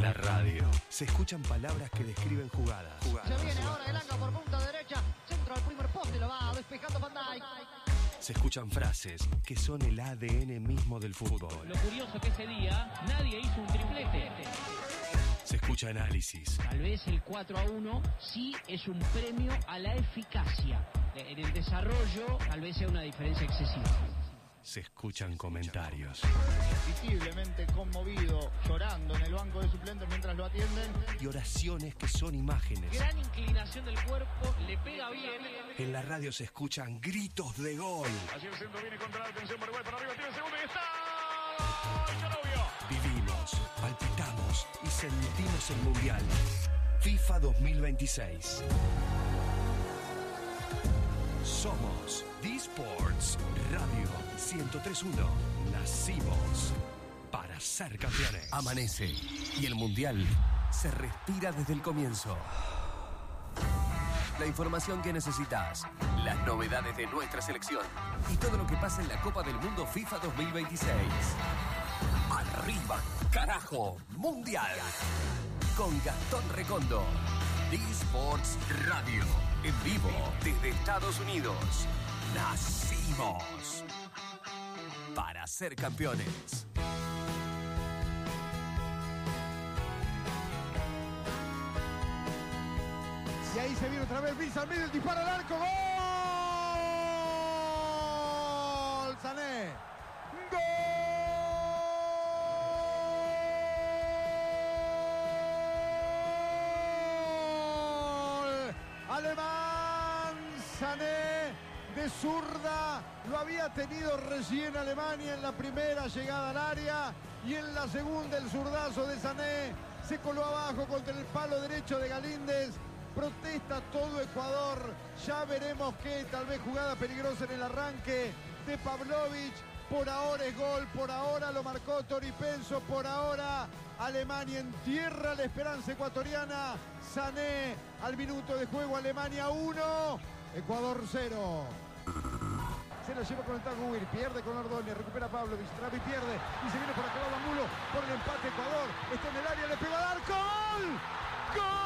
la radio se escuchan palabras que describen jugadas. Se viene ahora el Elanga por punta derecha. Centro al primer poste, lo va despejando Van Dijk. Se escuchan frases que son el ADN mismo del fútbol. Lo curioso que ese día nadie hizo un triplete. Se escucha análisis. Tal vez el 4-1 sí es un premio a la eficacia. En el desarrollo tal vez sea una diferencia excesiva. Se escuchan comentarios. Visiblemente conmovido, llorando en el banco de suplentes mientras lo atienden. Y oraciones que son imágenes. Gran inclinación del cuerpo, le pega bien. En la radio se escuchan gritos de gol. Allí el centro viene contra la atención, Paraguay para arriba, tiene el segundo y está. Canovio. Vivimos, palpitamos y sentimos el Mundial. FIFA 2026. Somos D-Sports Radio 103.1. Nacimos para ser campeones. Amanece y el Mundial se respira desde el comienzo. La información que necesitas, las novedades de nuestra selección y todo lo que pasa en la Copa del Mundo FIFA 2026. Arriba, carajo, Mundial. Con Gastón Recondo. D-Sports Radio. En vivo desde Estados Unidos. Nacimos para ser campeones. Y ahí se viene otra vez Vince al medio, el disparo al arco. ¡Gol! Sané. ¡Gol! Alemán Sané de zurda. Lo había tenido recién Alemania en la primera llegada al área. Y en la segunda el zurdazo de Sané se coló abajo contra el palo derecho de Galíndez. Protesta todo Ecuador. Ya veremos qué, tal vez jugada peligrosa en el arranque de Pavlovic. Por ahora es gol, por ahora lo marcó Tori Penso, por ahora Alemania entierra la esperanza ecuatoriana. Sané al minuto de juego, Alemania 1, Ecuador 0. Se lo lleva con el Taco Will, pierde con Ordóñez, recupera Pavlovic, Travi pierde y se viene por acá Angulo por el empate Ecuador. Está en el área, le pega al arco. ¡Gol! ¡Gol!